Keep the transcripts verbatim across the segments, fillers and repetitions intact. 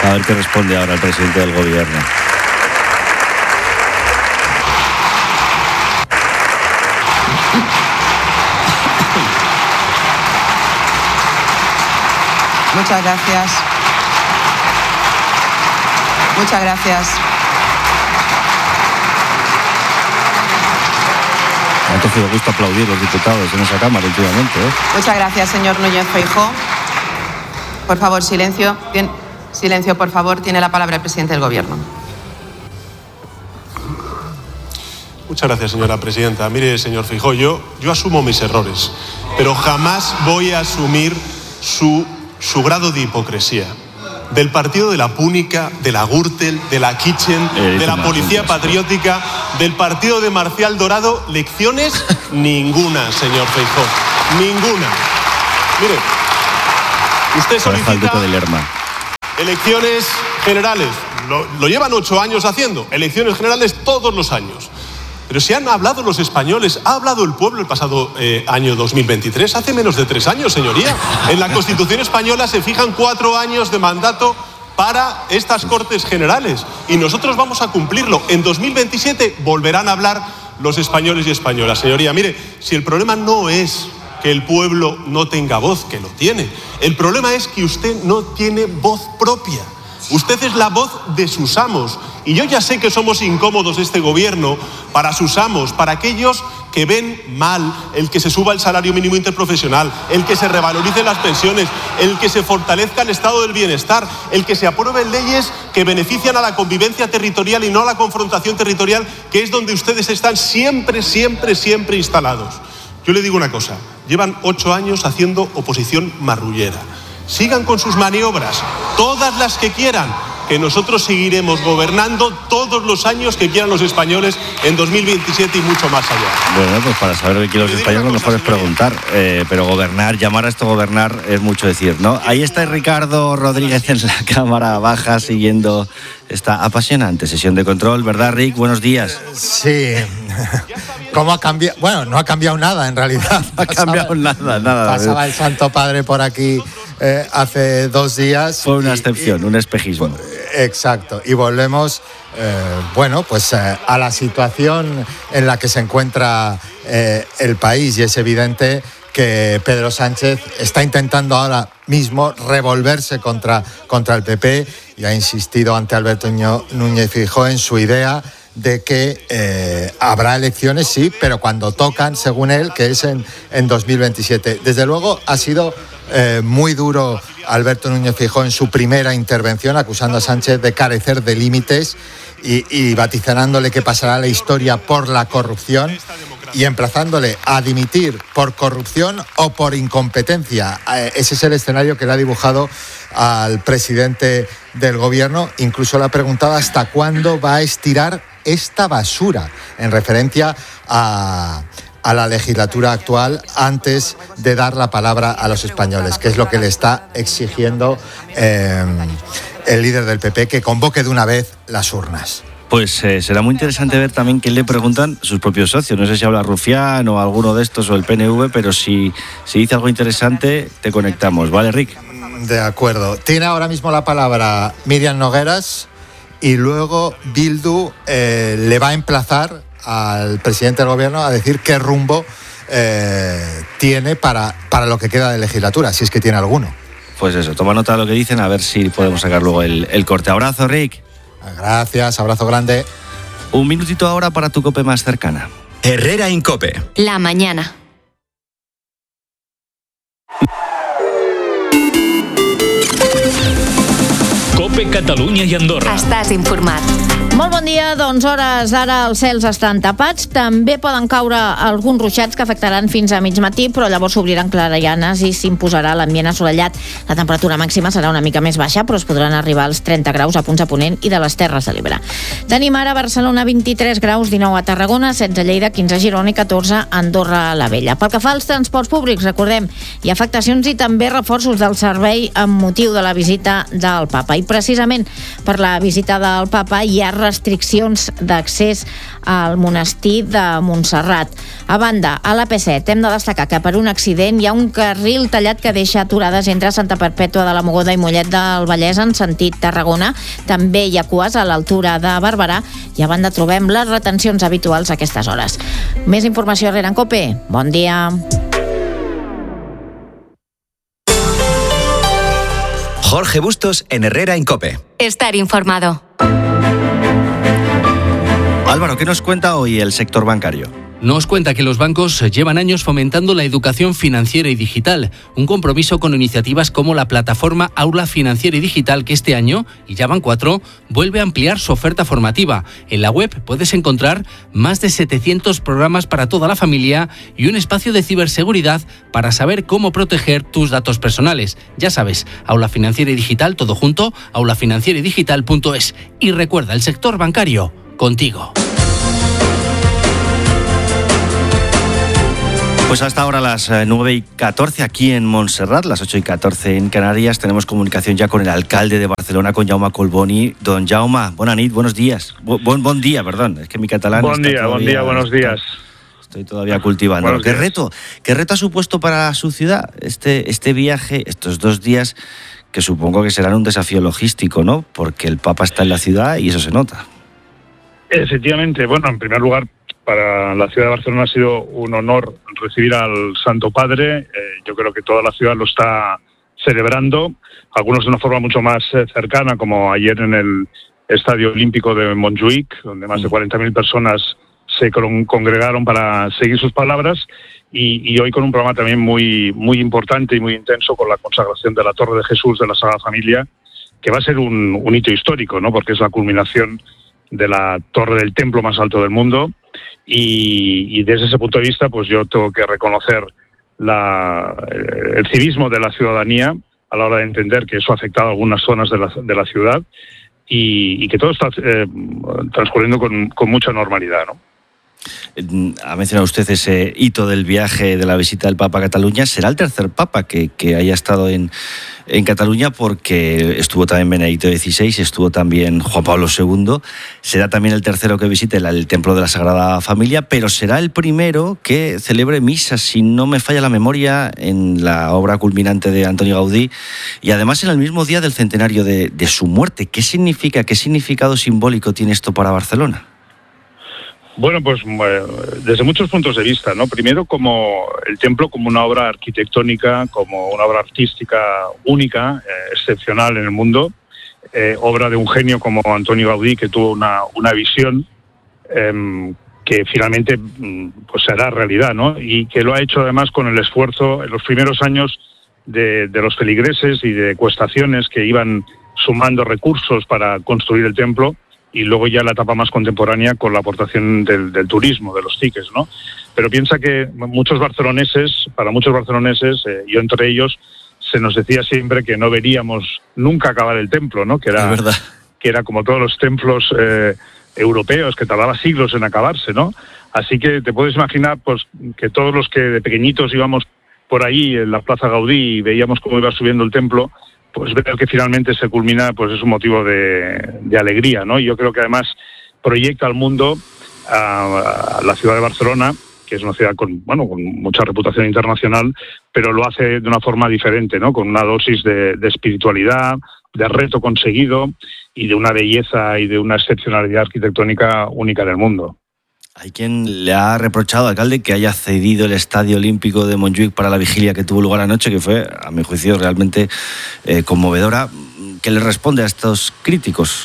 A ver qué responde ahora el presidente del gobierno. Muchas gracias. Muchas gracias. Me ha cogido gusto aplaudir los diputados en esa Cámara últimamente, ¿eh? Muchas gracias, señor Núñez Feijóo. Por favor, silencio. Bien, silencio, por favor. Tiene la palabra el presidente del Gobierno. Muchas gracias, señora presidenta. Mire, señor Feijóo, yo, yo asumo mis errores, pero jamás voy a asumir su, su grado de hipocresía. Del partido de la Púnica, de la Gürtel, de la Kitchen, eh, de la Policía Patriótica, del partido de Marcial Dorado, lecciones ninguna, señor Feijóo, ninguna. Mire, usted solicita elecciones generales, lo, lo llevan ocho años haciendo, elecciones generales todos los años. Pero si han hablado los españoles, ha hablado el pueblo el pasado eh, año dos mil veintitrés, hace menos de tres años, señoría. En la Constitución española se fijan cuatro años de mandato para estas Cortes Generales y nosotros vamos a cumplirlo. En dos mil veintisiete volverán a hablar los españoles y españolas. Señoría, mire, si el problema no es que el pueblo no tenga voz, que lo tiene, el problema es que usted no tiene voz propia. Usted es la voz de sus amos. Y yo ya sé que somos incómodos este gobierno para sus amos, para aquellos que ven mal el que se suba el salario mínimo interprofesional, el que se revaloricen las pensiones, el que se fortalezca el estado del bienestar, el que se aprueben leyes que benefician a la convivencia territorial y no a la confrontación territorial, que es donde ustedes están siempre, siempre, siempre instalados. Yo le digo una cosa, llevan ocho años haciendo oposición marrullera. Sigan con sus maniobras, todas las que quieran, que nosotros seguiremos gobernando todos los años que quieran los españoles en dos mil veintisiete y mucho más allá. Bueno, pues para saber de qué los españoles lo mejor es preguntar, eh, pero gobernar, llamar a esto gobernar es mucho decir, ¿no? Ahí está Ricardo Rodríguez en la Cámara Baja siguiendo esta apasionante sesión de control, ¿verdad, Rick? Buenos días. Sí. ¿Cómo ha cambiado? Bueno, no ha cambiado nada en realidad. No ha cambiado nada, nada. Pasaba el Santo Padre por aquí eh, hace dos días. Fue una y, excepción, y, un espejismo. Exacto. Y volvemos, eh, bueno, pues eh, a la situación en la que se encuentra eh, el país. Y es evidente que Pedro Sánchez está intentando ahora mismo revolverse contra, contra el P P y ha insistido ante Alberto Núñez Feijóo en su idea de que eh, habrá elecciones, sí, pero cuando tocan, según él, que es en, en dos mil veintisiete. Desde luego ha sido eh, muy duro Alberto Núñez Feijóo en su primera intervención, acusando a Sánchez de carecer de límites y, y vaticinándole que pasará la historia por la corrupción y emplazándole a dimitir por corrupción o por incompetencia. Eh, ese es el escenario que le ha dibujado al presidente del gobierno. Incluso le ha preguntado hasta cuándo va a estirar esta basura, en referencia a, a la legislatura actual, antes de dar la palabra a los españoles, que es lo que le está exigiendo eh, el líder del P P, que convoque de una vez las urnas. Pues eh, será muy interesante ver también qué le preguntan sus propios socios. No sé si habla Rufián o alguno de estos o el P N V, pero si, si dice algo interesante, te conectamos. ¿Vale, Rick? De acuerdo. Tiene ahora mismo la palabra Míriam Nogueras y luego Bildu eh, le va a emplazar al presidente del gobierno a decir qué rumbo eh, tiene para, para lo que queda de legislatura, si es que tiene alguno. Pues eso, toma nota de lo que dicen, a ver si podemos sacar luego el, el corte. Abrazo, Rick. Gracias, abrazo grande. Un minutito ahora para tu COPE más cercana. Herrera en COPE. La mañana. COPE Catalunya i Andorra. Estàs informat. Molt bon dia, doncs hores ara els cels estan tapats, també poden caure alguns ruixats que afectaran fins a mig matí, però llavors s'obriran clarianes i s'imposarà l'ambient assolellat. La temperatura màxima serà una mica més baixa, però es podran arribar als trenta graus a punts a Ponent i de les Terres de l'Ebre. Tenim ara a Barcelona vint-i-tres graus, dinou a Tarragona, setze a Lleida, quinze a Girona i catorze a Andorra la Vella. Pel que fa als transports públics, recordem, hi ha afectacions i també reforços del servei amb motiu de la visita del Papa. I precisament precisament per la visita del papa hi ha restriccions d'accés al monestir de Montserrat. A banda, a l'A P set hem de destacar que per un accident hi ha un carril tallat que deixa aturades entre Santa Perpètua de la Mogoda i Mollet del Vallès en sentit Tarragona. També hi ha cues a l'altura de Barberà i a banda trobem les retencions habituals a aquestes hores. Més informació a Herrera en COPE. Bon dia. Jorge Bustos en Herrera en COPE. Estar informado. Álvaro, ¿qué nos cuenta hoy el sector bancario? Nos cuenta que los bancos llevan años fomentando la educación financiera y digital, un compromiso con iniciativas como la plataforma Aula Financiera y Digital que este año, y ya van cuatro, vuelve a ampliar su oferta formativa. En la web puedes encontrar más de setecientos programas para toda la familia y un espacio de ciberseguridad para saber cómo proteger tus datos personales. Ya sabes, Aula Financiera y Digital, todo junto, aula financiera y digital punto es. Y recuerda, el sector bancario, contigo. Pues hasta ahora las nueve y catorce aquí en Montserrat, las ocho y catorce en Canarias. Tenemos comunicación ya con el alcalde de Barcelona, con Jaume Collboni. Don Jaume, bona nit, buenos días. Buen, buen día, perdón, es que mi catalán Buen día, todavía, buen día, buenos días. Estoy todavía cultivando. Buenos ¿Qué días. reto, qué reto ha supuesto para su ciudad este, este viaje, estos dos días, que supongo que serán un desafío logístico, ¿no? Porque el Papa está en la ciudad y eso se nota. Efectivamente, bueno, en primer lugar, para la ciudad de Barcelona ha sido un honor recibir al Santo Padre. Eh, yo creo que toda la ciudad lo está celebrando, algunos de una forma mucho más eh, cercana, como ayer en el Estadio Olímpico de Montjuïc, donde más de cuarenta mil personas se con- congregaron para seguir sus palabras, y, y hoy con un programa también muy, muy importante y muy intenso con la consagración de la Torre de Jesús de la Sagrada Familia, que va a ser un, un hito histórico, ¿no? Porque es la culminación de la torre del templo más alto del mundo. Y, y desde ese punto de vista, pues yo tengo que reconocer la, el civismo de la ciudadanía a la hora de entender que eso ha afectado a algunas zonas de la, de la ciudad y, y que todo está eh, transcurriendo con, con mucha normalidad, ¿no? Ha mencionado usted ese hito del viaje, de la visita del Papa a Cataluña. Será el tercer Papa que, que haya estado en, en Cataluña, porque estuvo también Benedicto dieciséis, estuvo también Juan Pablo segundo. Será también el tercero que visite el, el Templo de la Sagrada Familia, pero será el primero que celebre misa, si no me falla la memoria, en la obra culminante de Antoni Gaudí, y además en el mismo día del centenario de, de su muerte. ¿Qué significa, qué significado simbólico tiene esto para Barcelona? Bueno, pues desde muchos puntos de vista, ¿no? Primero, como el templo como una obra arquitectónica, como una obra artística única, eh, excepcional en el mundo, eh, obra de un genio como Antoni Gaudí, que tuvo una, una visión eh, que finalmente pues será realidad, ¿no? Y que lo ha hecho además con el esfuerzo en los primeros años de, de los feligreses y de cuestaciones que iban sumando recursos para construir el templo, y luego ya la etapa más contemporánea con la aportación del, del turismo, de los tickets, ¿no? Pero piensa que muchos barceloneses, para muchos barceloneses, eh, yo entre ellos, se nos decía siempre que no veríamos nunca acabar el templo, ¿no? Que era, Es verdad. que era como todos los templos eh, europeos, que tardaba siglos en acabarse, ¿no? Así que te puedes imaginar pues que todos los que de pequeñitos íbamos por ahí en la Plaza Gaudí y veíamos cómo iba subiendo el templo, pues ver que finalmente se culmina, pues es un motivo de, de alegría, ¿no? Y yo creo que además proyecta al mundo a, a la ciudad de Barcelona, que es una ciudad con, bueno, con mucha reputación internacional, pero lo hace de una forma diferente, ¿no? Con una dosis de, de espiritualidad, de reto conseguido y de una belleza y de una excepcionalidad arquitectónica única en el mundo. Hay quien le ha reprochado al alcalde que haya cedido el Estadio Olímpico de Montjuïc para la vigilia que tuvo lugar anoche, que fue, a mi juicio, realmente eh, conmovedora. ¿Qué le responde a estos críticos?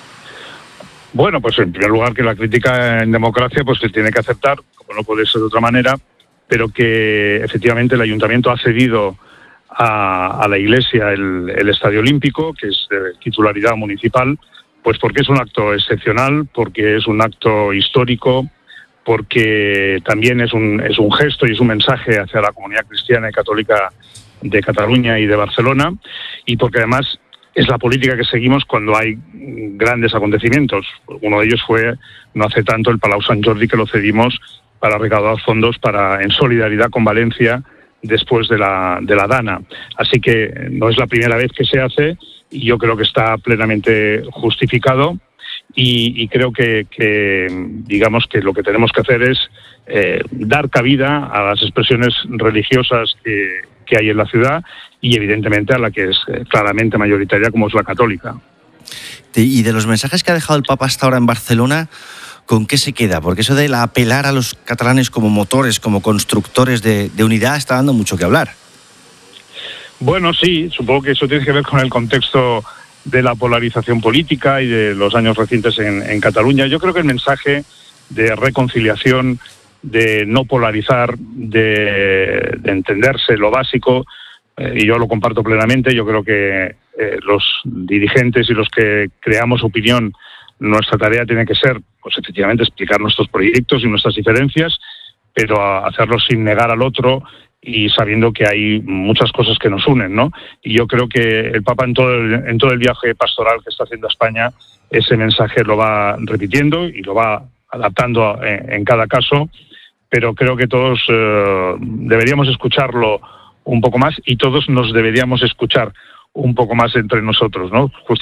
Bueno, pues en primer lugar que la crítica en democracia pues se tiene que aceptar, como no puede ser de otra manera, pero que efectivamente el ayuntamiento ha cedido a, a la Iglesia el, el Estadio Olímpico, que es de titularidad municipal, pues porque es un acto excepcional, porque es un acto histórico, porque también es un, es un gesto y es un mensaje hacia la comunidad cristiana y católica de Cataluña y de Barcelona, y porque además es la política que seguimos cuando hay grandes acontecimientos. Uno de ellos fue, no hace tanto, el Palau Sant Jordi, que lo cedimos para recaudar fondos para, en solidaridad con Valencia, después de la, de la Dana. Así que no es la primera vez que se hace y yo creo que está plenamente justificado y, y creo que, que, digamos que lo que tenemos que hacer es eh, dar cabida a las expresiones religiosas que, que hay en la ciudad y evidentemente a la que es claramente mayoritaria, como es la católica. Y de los mensajes que ha dejado el Papa hasta ahora en Barcelona, ¿con qué se queda? Porque eso de la apelar a los catalanes como motores, como constructores de, de unidad, está dando mucho que hablar. Bueno, sí, supongo que eso tiene que ver con el contexto de la polarización política y de los años recientes en, en Cataluña. Yo creo que el mensaje de reconciliación, de no polarizar, de, de entenderse lo básico, eh, y yo lo comparto plenamente, yo creo que eh, los dirigentes y los que creamos opinión, nuestra tarea tiene que ser, pues efectivamente, explicar nuestros proyectos y nuestras diferencias, pero hacerlo sin negar al otro y sabiendo que hay muchas cosas que nos unen, ¿no? Y yo creo que el Papa en todo el, en todo el viaje pastoral que está haciendo a España, ese mensaje lo va repitiendo y lo va adaptando en, en cada caso, pero creo que todos eh, deberíamos escucharlo un poco más y todos nos deberíamos escuchar un poco más entre nosotros, ¿no? Justo